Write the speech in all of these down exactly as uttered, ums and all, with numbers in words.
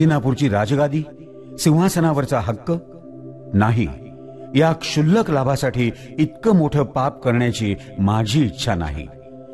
हस्तिनापूरची राजगादी, सिंहासनावरचा हक्क नाही. या क्षुल्लक लाभासाठी इतकं मोठं पाप करण्याची माझी इच्छा नाही.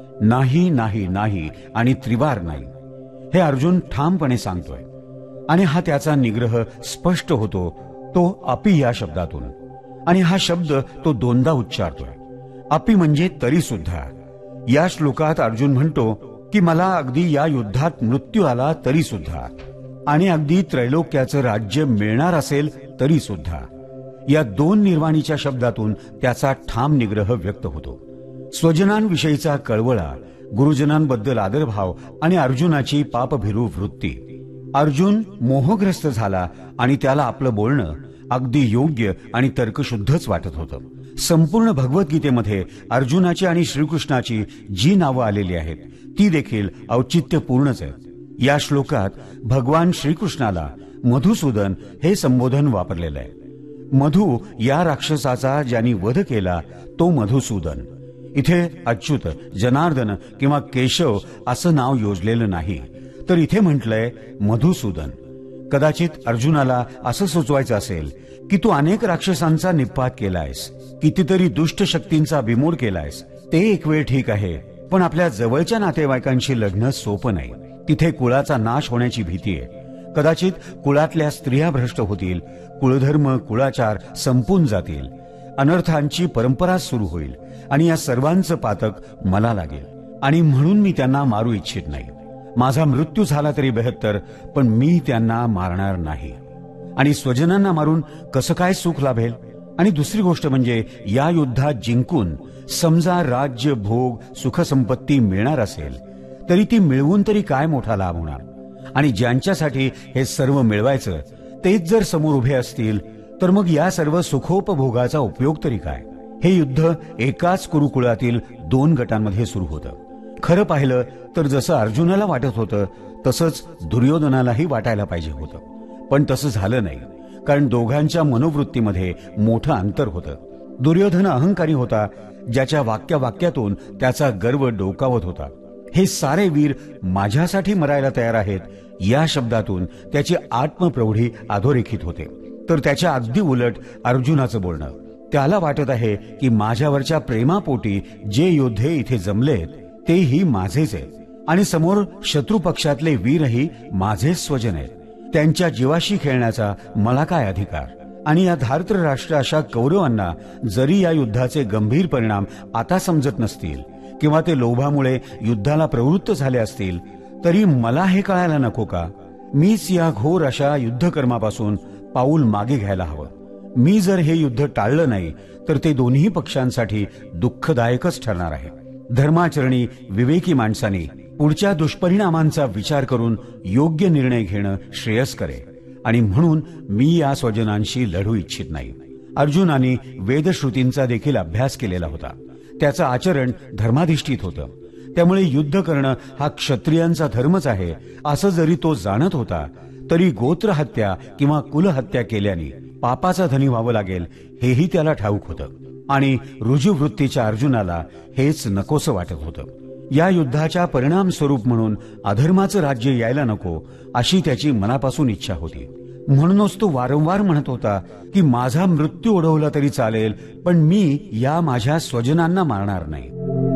नाही नाही नाही आणि त्रिवार नाही, हे अर्जुन ठामपणे सांगतोय. आणि हा त्याचा निग्रह स्पष्ट होतो तो अपि या शब्दातून. आणि हा शब्द तो दोनदा उच्चारतोय. अपि म्हणजे तरी सुद्धा. या श्लोकात अर्जुन म्हणतो की मला अगदी या युद्धात मृत्यू आला तरी सुद्धा, आणि अगदी त्रैलोक्याचं राज्य मिळणार असेल तरी सुद्धा. या दोन निर्वाणीच्या शब्दातून त्याचा ठाम निग्रह व्यक्त होतो. स्वजनांविषयीचा कळवळा, गुरुजनांबद्दल आदरभाव आणि अर्जुनाची पापभिरू वृत्ती. अर्जुन मोहग्रस्त झाला आणि त्याला आपलं बोलणं अगदी योग्य आणि तर्कशुद्धच वाटत होतं. संपूर्ण भगवद्गीतेमध्ये अर्जुनाची आणि श्रीकृष्णाची जी नावं आलेली आहेत ती देखील औचित्यपूर्णच आहेत. या श्लोकात भगवान श्रीकृष्णाला मधुसूदन हे संबोधन वापरलेलं आहे. मधु या राक्षसाचा ज्यांनी वध केला तो मधुसूदन. इथे अच्युत, जनार्दन किंवा केशव असं नाव योजलेलं नाही, तर इथे म्हटलंय मधुसूदन. कदाचित अर्जुनाला असं सुचवायचं असेल की तू अनेक राक्षसांचा निपात केलायस, कितीतरी दुष्ट शक्तींचा बिमोड केलायस. ते एक वेळ ठीक आहे, पण आपल्या जवळच्या नातेवाईकांशी लढणं सोपं नाही. तिथे कुळाचा नाश होण्याची भीती आहे. कदाचित कुळातल्या स्त्रिया भ्रष्ट होतील, कुळधर्म कुळाचार संपून जातील, अनर्थांची परंपरा सुरू होईल आणि या सर्वांचं पातक मला लागेल. आणि म्हणून मी त्यांना मारू इच्छित नाही. माझा मृत्यू झाला तरी बेहत्तर, पण मी त्यांना मारणार नाही. आणि स्वजनांना मारून कसं काय सुख लाभेल? आणि दुसरी गोष्ट म्हणजे या युद्धात जिंकून समजा राज्य, भोग, सुखसंपत्ती मिळणार असेल तरी ती मिळवून तरी काय मोठा लाभ होणार? आणि ज्यांच्यासाठी हे सर्व मिळवायचं तेच जर समोर उभे असतील तर मग या सर्व सुखोपभोगाचा उपयोग तरी काय? हे युद्ध एकाच कुरुकुळातील दोन गटांमध्ये सुरू होतं. खरं पाहिलं तर जसं अर्जुनाला वाटत होतं तसंच दुर्योधनालाही वाटायला पाहिजे होतं, पण तसं झालं नाही. कारण दोघांच्या मनोवृत्तीमध्ये मोठं अंतर होतं. दुर्योधन अहंकारी होता, ज्याच्या वाक्यावाक्यातून त्याचा गर्व डोकावत होता. हे सारे वीर माझ्यासाठी मरायला तयार आहेत या शब्दातून त्याची आत्मप्रौढी अधोरेखित होते. तर त्याच्या अगदी उलट अर्जुनाचं बोलणं. त्याला वाटत आहे की माझ्यावरच्या प्रेमापोटी जे योद्धे इथे जमलेत तेही माझेच आहेत, आणि समोर शत्रू पक्षातले वीरही माझेच स्वजन आहेत. त्यांच्या जीवाशी खेळण्याचा मला काय अधिकार? आणि या धार्त्र राष्ट्र अशा कौरवांना जरी या युद्धाचे गंभीर परिणाम आता समजत नसतील किंवा ते लोभामुळे युद्धाला प्रवृत्त झाले असतील तरी मला हे कळायला नको का? मीच या घोर अशा युद्धकर्मापासून पाऊल मागे घ्यायला हवं. मी जर हे युद्ध टाळलं नाही तर ते दोन्ही पक्षांसाठी दुःखदायकच ठरणार आहे. धर्माचरणी विवेकी माणसांनी पुढच्या दुष्परिणामांचा विचार करून योग्य निर्णय घेणं श्रेयस्कर आहे. आणि म्हणून मी या स्वजनांशी लढू इच्छित नाही. अर्जुनाने वेदश्रुतींचा देखील अभ्यास केलेला होता. त्याचं आचरण धर्माधिष्ठित होतं. त्यामुळे युद्ध करणं हा क्षत्रियांचा धर्मच आहे असं जरी तो जाणत होता तरी गोत्रहत्या किंवा कुलहत्या केल्याने पापाचा धनी व्हावं लागेल हेही त्याला ठाऊक होतं. आणि रुजुवृत्तीच्या अर्जुनाला हेच नकोसं वाटत होतं. या युद्धाच्या परिणाम स्वरूप म्हणून अधर्माचं राज्य यायला नको अशी त्याची मनापासून इच्छा होती. म्हणूनच तो वारंवार म्हणत होता की माझा मृत्यू ओढवला तरी चालेल, पण मी या माझ्या स्वजनांना मारणार नाही.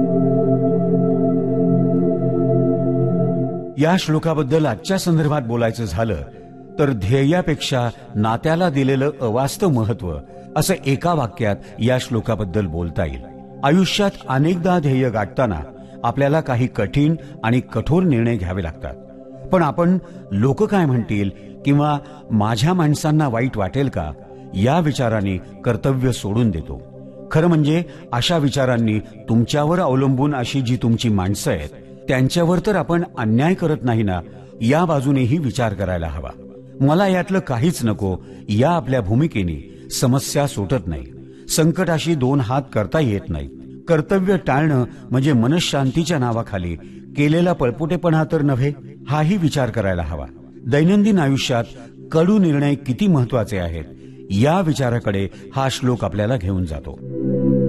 या श्लोकाबद्दल आजच्या संदर्भात बोलायचं झालं तर ध्येयापेक्षा नात्याला दिलेलं अवास्तव महत्व असं एका वाक्यात या श्लोकाबद्दल बोलता येईल. आयुष्यात अनेकदा ध्येय गाठताना आपल्याला काही कठीण आणि कठोर निर्णय घ्यावे लागतात. पण आपण लोक काय म्हणतील किंवा माझ्या माणसांना वाईट वाटेल का या विचाराने कर्तव्य सोडून देतो. खरं म्हणजे अशा विचारांनी तुमच्यावर अवलंबून अशी जी तुमची माणसं आहेत त्यांच्यावर तर आपण अन्याय करत नाही ना, या बाजूनेही विचार करायला हवा. मला यातलं काहीच नको या आपल्या भूमिकेने समस्या सुटत नाही. संकटाशी दोन हात करता येत नाही. कर्तव्य टाळणं म्हणजे मनशांतीच्या नावाखाली केलेला पळपुटेपणा तर नव्हे, हाही विचार करायला हवा. दैनंदिन आयुष्यात कडू निर्णय किती महत्वाचे आहेत या विचाराकडे हा श्लोक आपल्याला घेऊन जातो.